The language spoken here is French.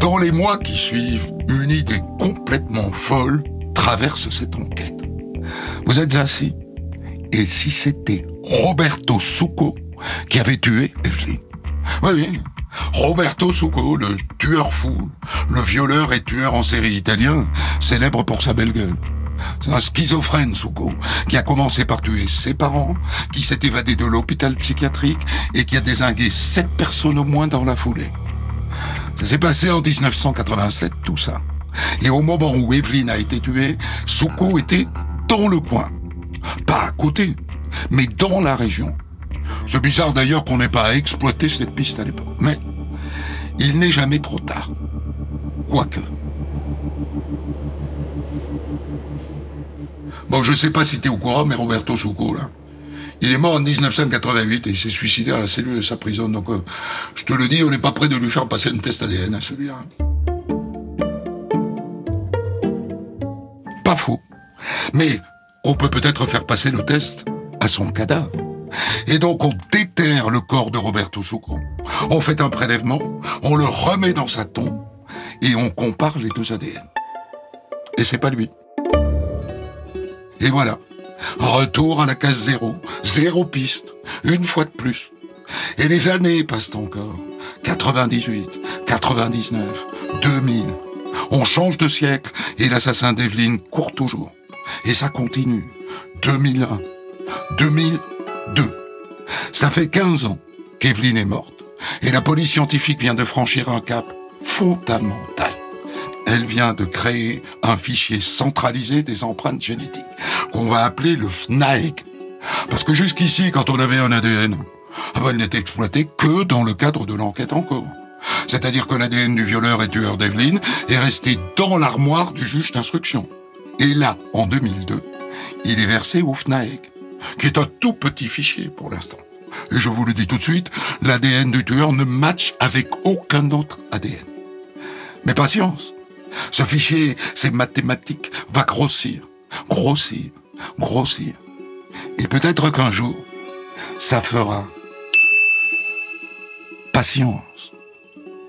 Dans les mois qui suivent, une idée complètement folle traverse cette enquête. Vous êtes assis? Et si c'était Roberto Succo qui avait tué Evelyn? Oui, Roberto Succo, le tueur fou, le violeur et tueur en série italien, célèbre pour sa belle gueule. C'est un schizophrène, Succo, qui a commencé par tuer ses parents, qui s'est évadé de l'hôpital psychiatrique et qui a dézingué 7 personnes au moins dans la foulée. Ça s'est passé en 1987, tout ça. Et au moment où Evelyn a été tuée, Succo était dans le coin. Pas à côté, mais dans la région. C'est bizarre d'ailleurs qu'on n'ait pas exploité cette piste à l'époque. Mais il n'est jamais trop tard. Quoique. Bon, je sais pas si t'es au courant, mais Roberto Succo, là, il est mort en 1988 et il s'est suicidé à la cellule de sa prison. Donc, je te le dis, on n'est pas prêt de lui faire passer un test ADN à celui-là. Pas faux. Mais on peut peut-être faire passer le test à son cadavre. Et donc, on déterre le corps de Roberto Succo. On fait un prélèvement, on le remet dans sa tombe et on compare les 2 ADN. Et c'est pas lui. Et voilà. Retour à la case 0. 0 piste. Une fois de plus. Et les années passent encore. 98, 99, 2000. On change de siècle et l'assassin d'Evelyn court toujours. Et ça continue. 2001, 2002. Ça fait 15 ans qu'Evelyn est morte. Et la police scientifique vient de franchir un cap fondamental. Elle vient de créer un fichier centralisé des empreintes génétiques, qu'on va appeler le FNAEG. Parce que jusqu'ici, quand on avait un ADN, elle n'était exploité que dans le cadre de l'enquête en cours. C'est-à-dire que l'ADN du violeur et tueur d'Evelyn est resté dans l'armoire du juge d'instruction. Et là, en 2002, il est versé au FNAEG, qui est un tout petit fichier pour l'instant. Et je vous le dis tout de suite, l'ADN du tueur ne matche avec aucun autre ADN. Mais patience, ce fichier, c'est mathématique, va grossir, grossir, grossir. Et peut-être qu'un jour, ça fera patience.